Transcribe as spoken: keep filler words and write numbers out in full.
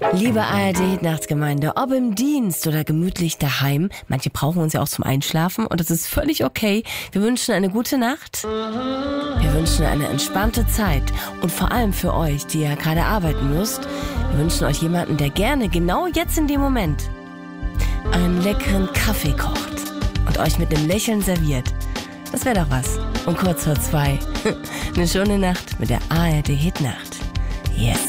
Liebe A R D-Nachtsgemeinde, ob im Dienst oder gemütlich daheim, manche brauchen uns ja auch zum Einschlafen und das ist völlig okay. Wir wünschen eine gute Nacht, wir wünschen eine entspannte Zeit und vor allem für euch, die ja gerade arbeiten müsst, wir wünschen euch jemanden, der gerne genau jetzt in dem Moment einen leckeren Kaffee kocht und euch mit einem Lächeln serviert. Das wäre doch was. Und kurz vor zwei, eine schöne Nacht mit der A R D-Hitnacht. Yes.